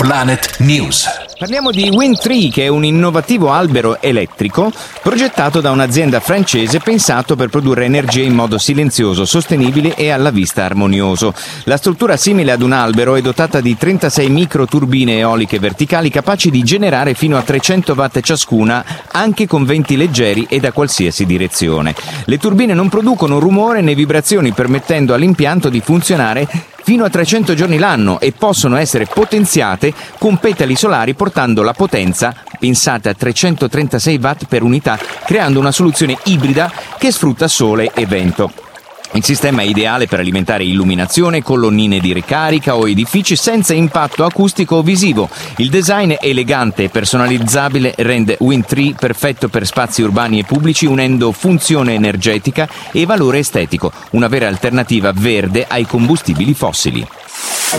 Planet News. Parliamo di Wind3, che è un innovativo albero elettrico progettato da un'azienda francese pensato per produrre energia in modo silenzioso, sostenibile e alla vista armonioso. La struttura, simile ad un albero, è dotata di 36 microturbine eoliche verticali capaci di generare fino a 300 watt ciascuna, anche con venti leggeri e da qualsiasi direzione. Le turbine non producono rumore né vibrazioni, permettendo all'impianto di funzionare fino a 300 giorni l'anno e possono essere potenziate con petali solari, portando la potenza, pensate, a 336 watt per unità, creando una soluzione ibrida che sfrutta sole e vento. Il sistema è ideale per alimentare illuminazione, colonnine di ricarica o edifici senza impatto acustico o visivo. Il design elegante e personalizzabile rende Wind3 perfetto per spazi urbani e pubblici, unendo funzione energetica e valore estetico, una vera alternativa verde ai combustibili fossili.